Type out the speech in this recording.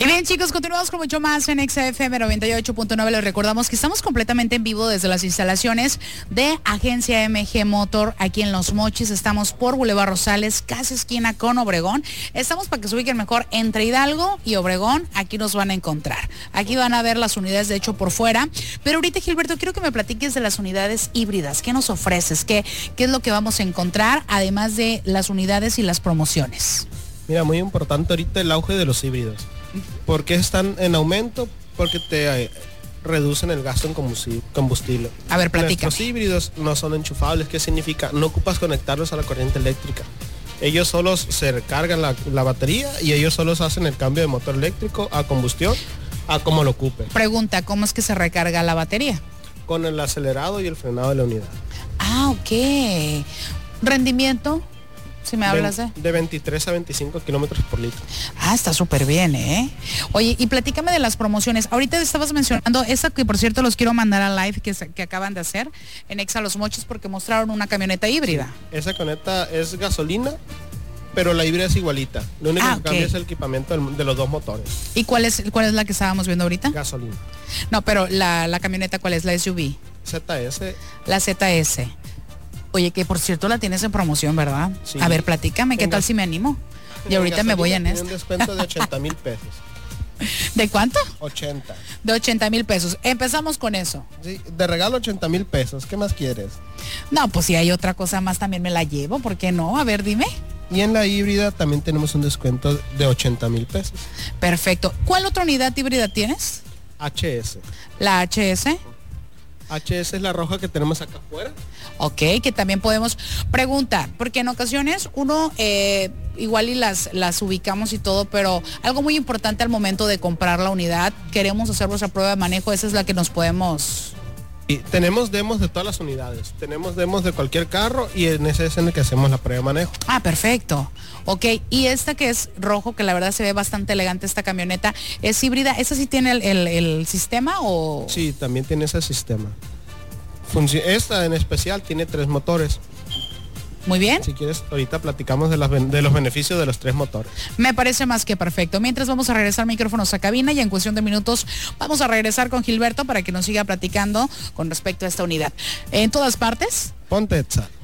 Y bien, chicos, continuamos con mucho más en XFM 98.9. Les recordamos que estamos completamente en vivo desde las instalaciones de Agencia MG Motor aquí en Los Mochis. Estamos por Boulevard Rosales, casi esquina con Obregón. Estamos para que se ubiquen mejor entre Hidalgo y Obregón. Aquí nos van a encontrar. Aquí van a ver las unidades, de hecho, por fuera. Pero ahorita, Gilberto, quiero que me platiques de las unidades híbridas. ¿Qué nos ofreces? ¿Qué es lo que vamos a encontrar, además de las unidades y las promociones? Mira, muy importante ahorita el auge de los híbridos. ¿Por qué están en aumento? Porque te reducen el gasto en combustible. A ver, platícame. Los híbridos no son enchufables. ¿Qué significa? No ocupas conectarlos a la corriente eléctrica. Ellos solos se recargan la batería y ellos solos hacen el cambio de motor eléctrico a combustión a como lo ocupe. Pregunta, ¿cómo es que se recarga la batería? Con el acelerado y el frenado de la unidad. Ah, ok. ¿Rendimiento? Si me hablas de 23 a 25 kilómetros por litro. Ah, está súper bien, ¿eh? Oye, y platícame de las promociones. Ahorita estabas mencionando esa que, por cierto, los quiero mandar a live que acaban de hacer en Exa Los Mochis porque mostraron una camioneta híbrida. Sí, esa camioneta es gasolina, pero la híbrida es igualita. Lo único que cambia es el equipamiento de los dos motores. ¿Y cuál es la que estábamos viendo ahorita? Gasolina. No, pero la camioneta, ¿cuál es? La SUV. ZS. La ZS. Oye, que por cierto la tienes en promoción, ¿verdad? Sí. A ver, platícame, ¿qué tal si me animo? Y ahorita me voy en esto. Un descuento de 80,000 pesos. ¿De cuánto? 80. De 80,000 pesos. Empezamos con eso. Sí, de regalo 80,000 pesos. ¿Qué más quieres? No, pues si hay otra cosa más también me la llevo, ¿por qué no? A ver, dime. Y en la híbrida también tenemos un descuento de 80,000 pesos. Perfecto. ¿Cuál otra unidad híbrida tienes? HS. La HS. HS es la roja que tenemos acá afuera. Ok, que también podemos preguntar, porque en ocasiones uno igual y las ubicamos y todo, pero algo muy importante al momento de comprar la unidad, queremos hacer nuestra prueba de manejo, esa es la que nos podemos... Y tenemos demos de todas las unidades, tenemos demos de cualquier carro y en ese es en el que hacemos la prueba de manejo. Ah, perfecto. Ok, y esta que es rojo, que la verdad se ve bastante elegante esta camioneta, ¿es híbrida? ¿Esa sí tiene el sistema o...? Sí, también tiene ese sistema. Esta en especial tiene 3 motores. Muy bien. Si quieres, ahorita platicamos de los beneficios de los 3 motores. Me parece más que perfecto. Mientras vamos a regresar micrófonos a cabina y en cuestión de minutos vamos a regresar con Gilberto para que nos siga platicando con respecto a esta unidad. En todas partes. Ponte Exa.